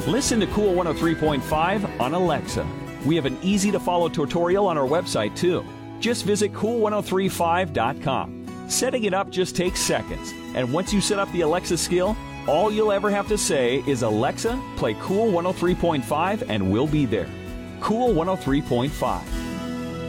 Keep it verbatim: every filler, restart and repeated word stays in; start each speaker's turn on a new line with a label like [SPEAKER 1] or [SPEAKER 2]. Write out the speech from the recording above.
[SPEAKER 1] Listen to Cool one oh three point five on Alexa. We have an easy-to-follow tutorial on our website, too. Just visit cool one oh three five dot com. Setting it up just takes seconds, and once you set up the Alexa skill, all you'll ever have to say is, Alexa, play Cool one oh three point five, and we'll be there. Cool one oh three point five.